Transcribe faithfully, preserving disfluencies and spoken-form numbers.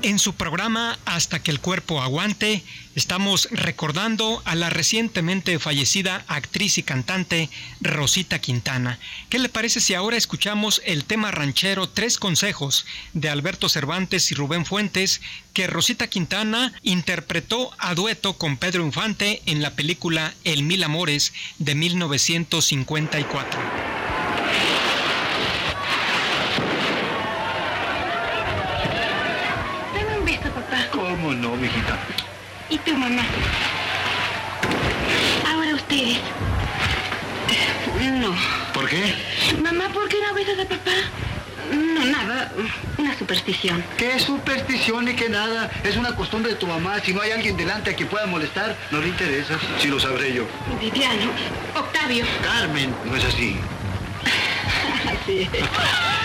En su programa Hasta que el cuerpo aguante, estamos recordando a la recientemente fallecida actriz y cantante Rosita Quintana. ¿Qué le parece si ahora escuchamos el tema ranchero Tres Consejos de Alberto Cervantes y Rubén Fuentes, que Rosita Quintana interpretó a dueto con Pedro Infante en la película El Mil Amores de mil novecientos cincuenta y cuatro? ¿Cómo no, mijita? ¿Y tu mamá? Ahora ustedes. No. ¿Por qué? Mamá, ¿por qué no besas a papá? No, nada. Una superstición. ¿Qué superstición ni qué nada? Es una costumbre de tu mamá. Si no hay alguien delante a quien pueda molestar, no le interesa. Sí lo sabré yo. Viviano. Octavio. Carmen, no es así. Así es.